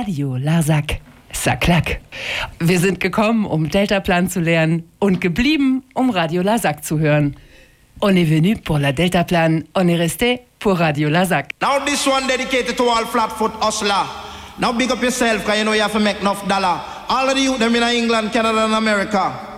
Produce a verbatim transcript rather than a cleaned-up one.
Radio Larzac. Saklack. Wir sind gekommen, um Deltaplan zu lernen und geblieben, um Radio Larzac zu hören. On est venu pour la Deltaplan, on est resté pour Radio Larzac. Now this one dedicated to all flatfoot hustler. Now big up yourself, cause you know you have to make enough dollar. All of the youth them in England, Canada and America.